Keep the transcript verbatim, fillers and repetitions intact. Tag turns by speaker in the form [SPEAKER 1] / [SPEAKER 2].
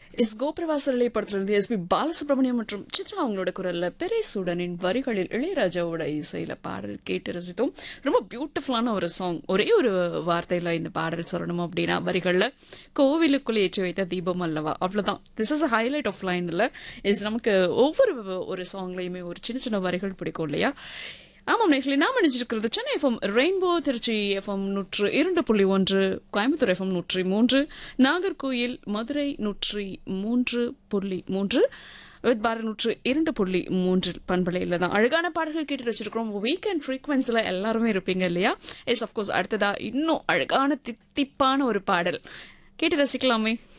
[SPEAKER 1] S கோபிரவாசலை படத்திலிருந்து S B Balasubramaniam மற்றும் சித்ரா அவங்களோட குரல்ல பெரேசூடனின் வரிகளில் இளையராஜாவோட இசையில பாடல் கேட்டு ரசித்தோம். ரொம்ப பியூட்டிஃபுல்லான ஒரு சாங். ஒரே ஒரு வார்த்தையில இந்த பாடல் சொல்லணும் அப்படின்னா வரிகள்ல கோவிலுக்குள் ஏற்றி வைத்த தீபம் அல்லவா, அவ்வளவுதான். This is a highlight of line. இல்ல இஸ் நமக்கு ஒவ்வொரு ஒரு சாங்லயுமே ஒரு சின்ன சின்ன வரிகள் பிடிக்கும் இல்லையா? ஆமாம் நேர்களே, நாம் நினைச்சிருக்கிறது Chennai FM rainbow, Trichy FM நூற்று இரண்டு புள்ளி ஒன்று, கோயம்புத்தூர் எஃப்எம் நூற்றி மூன்று, நாகர்கோயில் மதுரை நூற்றி மூன்று புள்ளி மூன்று, பார நூற்று இரண்டு புள்ளி மூன்றில் பண்பலையில் தான் அழகான பாடல்கள் கேட்டு வச்சிருக்கிறோம். வீக்கெண்ட் ஃப்ரீக்வன்ஸில் எல்லாருமே இருப்பீங்க இல்லையா? Yes of course. அடுத்ததா இன்னும் அழகான தித்திப்பான ஒரு பாடல் கேட்டு ரசிக்கலாமே.